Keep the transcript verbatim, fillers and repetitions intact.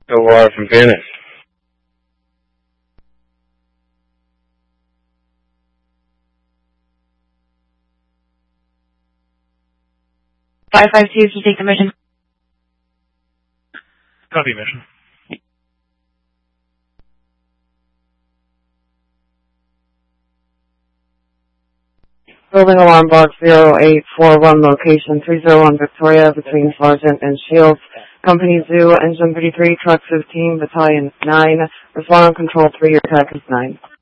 Silverwater from Phoenix. five five two to take the mission. Copy mission. Building alarm box zero eight four one, location three oh one Victoria, between Sargent and Shields. Company Zoo, engine thirty-three, truck fifteen, battalion nine. Respond on control three, your attack is nine.